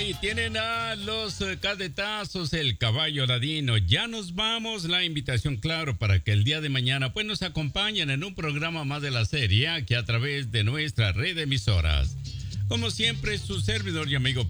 Ahí tienen a los cadetazos, el caballo ladino. Ya nos vamos. La invitación, claro, para que el día de mañana pues nos acompañen en un programa más de la serie aquí a través de nuestra red de emisoras. Como siempre, su servidor y amigo